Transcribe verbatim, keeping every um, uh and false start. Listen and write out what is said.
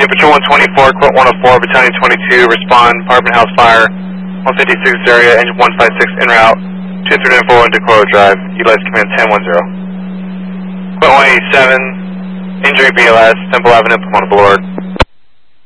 Patrol one twenty-four, Quote one oh four, Battalion twenty-two, respond, apartment house fire, one fifty-six area, engine one fifty-six en route, two three nine four into Coral Drive, utilize command ten one zero. Quote one eighty-seven, injury B L S, Temple Avenue, Pomona Boulevard.